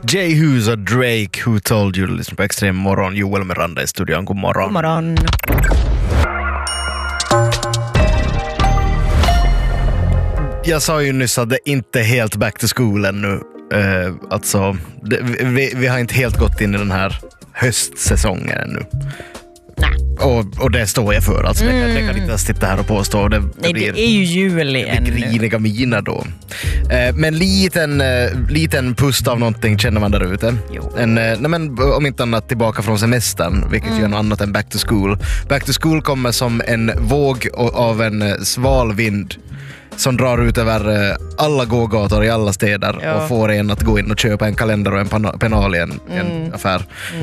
Jay Hughes och Drake, Who Told You, lyssnar på Extrem morgon. Joel Miranda i studion, god morgon. God morgon. Jag sa ju nyss att det inte är helt back to school ännu. Alltså, vi har inte helt gått in i den här höstsäsongen ännu. Och det står jag för. Alltså, det kan inte sitta här och påstå. Det är ju juli ännu. Griniga miner då. Men liten pust av någonting känner man där ute. Men om inte annat tillbaka från semestern, vilket ju är något annat än back to school. Back to school kommer som en våg av en sval vind som drar ut över alla gågator i alla städer och får en att gå in och köpa en kalender och en penal i en affär.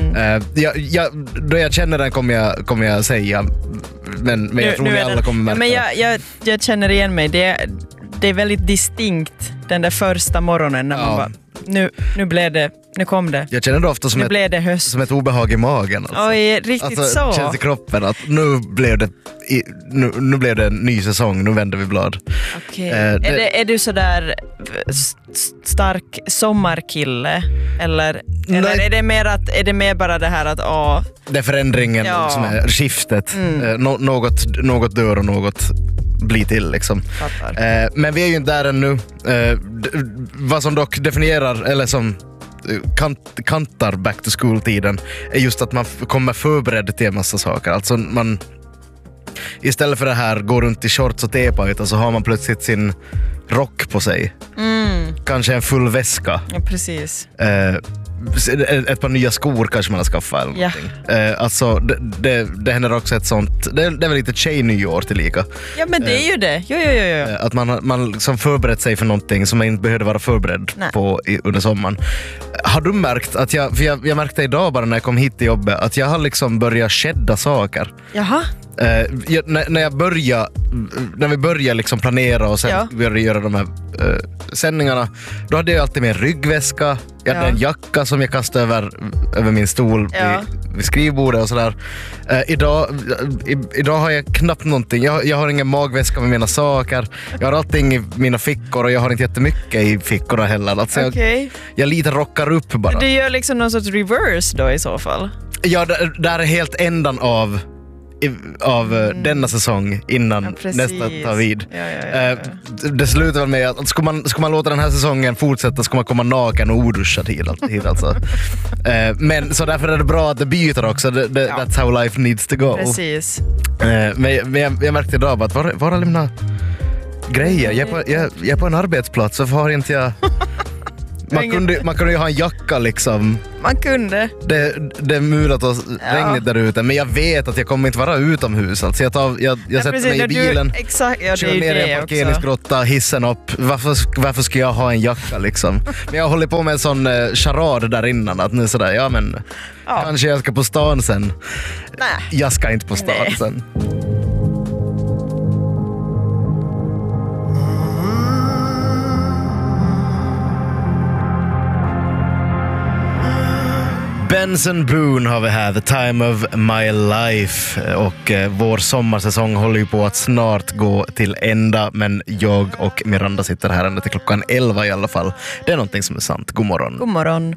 Då jag känner den kommer jag säga, men jag tror att alla kommer märka. Men jag känner igen mig. Det är väldigt distinkt den där första morgonen när man bara, nu kom det. Jag känner det ofta som ett obehag i magen. Alltså. Oj, riktigt så. Känns i kroppen att nu blev det en ny säsong, nu vänder vi blad. Okay. Är du sådär stark sommarkille? Eller är det mer bara det här att det är förändringen som är skiftet. Något dör och något bli till liksom. Men vi är ju inte där ännu. Vad som dock definierar eller som kantar back to school-tiden är just att man kommer förberedd till en massa saker. Alltså man istället för det här går runt i shorts och tepajta så har man plötsligt sin rock på sig. Kanske en full väska. Ja, precis. Ett par nya skor kanske man har skaffat eller någonting. Alltså det händer också ett sånt. Det är väl lite tjejnyår till lika. Ja, men det är ju det. Jo. Att man liksom förberett sig för någonting som man inte behövde vara förberedd på under sommaren. Har du märkt att jag märkte idag bara när jag kom hit till jobbet att jag har liksom börjat skedda saker. Jaha. När vi börjar liksom planera och sen började göra de här sändningarna, då hade jag alltid med en ryggväska. Jag hade en jacka som jag kastade över min stol vid skrivbordet och sådär. Idag har jag knappt någonting. Jag har ingen magväska med mina saker. Jag har allting i mina fickor och jag har inte jättemycket i fickorna heller. Alltså jag lite rockar upp bara. Du gör liksom någon sorts reverse då i så fall? Ja, där är helt ändan av denna säsong innan nästa tar vid. Det slutar väl med att ska man låta den här säsongen fortsätta ska man komma naken och oduschad hit alltså. Men så därför är det bra att det byter också. That's how life needs to go. Precis. Men jag märkte idag att var är mina grejer? Jag är på en arbetsplats så har inte jag... Man kunde ju ha en jacka liksom. Man kunde. Det är murat och regnigt där ute. Men jag vet att jag kommer inte vara utomhus. Alltså jag sätter mig i bilen, kör ner i en parkeringsgrotta, hissen upp. Varför ska jag ha en jacka liksom? Men jag håller på med en sån charad där innan. Att nu sådär, kanske jag ska på stan sen. Nej. Jag ska inte på stan sen. Benson Boone har vi här, The Time of My Life, och vår sommarsäsong håller ju på att snart gå till ända, men jag och Miranda sitter här ända till klockan 11 i alla fall. Det är någonting som är sant. God morgon. God morgon.